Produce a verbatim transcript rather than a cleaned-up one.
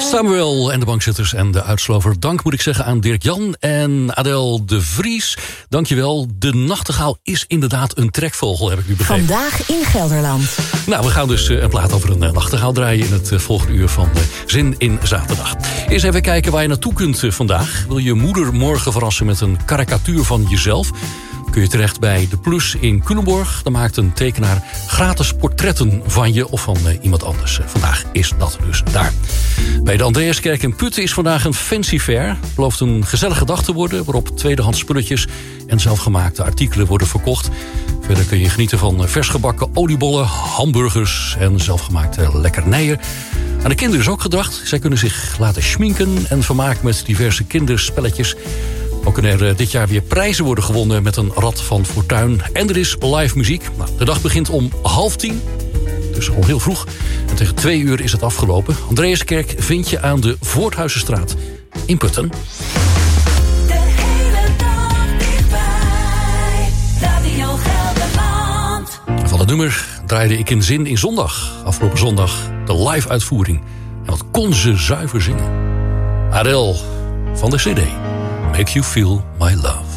Samuel en de bankzitters en de uitslover. Dank moet ik zeggen aan Dirk-Jan en Adel de Vries. Dankjewel. De nachtegaal is inderdaad een trekvogel, heb ik nu begrepen. Vandaag in Gelderland. Nou, we gaan dus een plaat over een nachtegaal draaien in het volgende uur van Zin in Zaterdag. Eerst even kijken waar je naartoe kunt vandaag. Wil je moeder morgen verrassen met een karikatuur van jezelf? Kun je terecht bij De Plus in Culemborg. Dan maakt een tekenaar gratis portretten van je of van uh, iemand anders. Vandaag is dat dus daar. Bij de Andreaskerk in Putten is vandaag een fancy fair. Het belooft een gezellige dag te worden, waarop tweedehands spulletjes en zelfgemaakte artikelen worden verkocht. Verder kun je genieten van versgebakken oliebollen, hamburgers en zelfgemaakte lekkernijen. Aan de kinderen is ook gedacht. Zij kunnen zich laten schminken en vermaken met diverse kinderspelletjes. Ook kunnen er dit jaar weer prijzen worden gewonnen met een Rad van Fortuin. En er is live muziek. Nou, de dag begint om half tien. Dus al heel vroeg. En tegen twee uur is het afgelopen. Andreaskerk vind je aan de Voorthuizenstraat in Putten. De hele dag dichtbij. Radio Gelderland. Van het nummer draaide ik in Zin in Zondag. Afgelopen zondag de live uitvoering. En wat kon ze zuiver zingen. Adel van de C D. Make You Feel My Love.